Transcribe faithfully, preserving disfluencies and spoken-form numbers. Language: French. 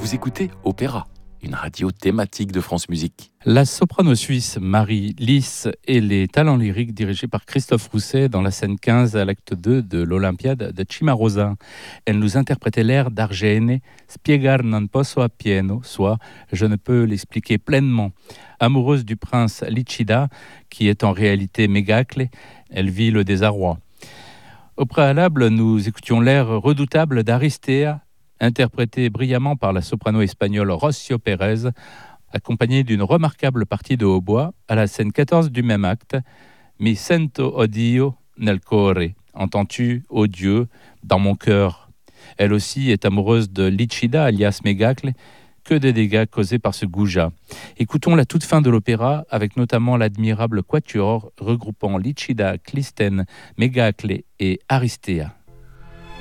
Vous écoutez Opéra, une radio thématique de France Musique. La soprano suisse Marie Lys et les talents lyriques dirigés par Christophe Rousset dans la scène quinze à l'acte deux de l'Olympiade de Cimarosa. Elle nous interprétait l'air d'Argene, Spiegar non posso appieno, soit je ne peux l'expliquer pleinement. Amoureuse du prince Licida, qui est en réalité Mégacle, elle vit le désarroi. Au préalable, nous écoutions l'air redoutable d'Aristea, interprété brillamment par la soprano espagnole Rocio Pérez, accompagné d'une remarquable partie de hautbois à la scène quatorze du même acte, Mi sento odio nel core, entends-tu, ô Dieu, dans mon cœur. Elle aussi est amoureuse de Licida, alias Mégacle. Que de dégâts causés par ce goujat. Écoutons la toute fin de l'opéra, avec notamment l'admirable quatuor regroupant Licida, Clistène, Mégacle et Aristea.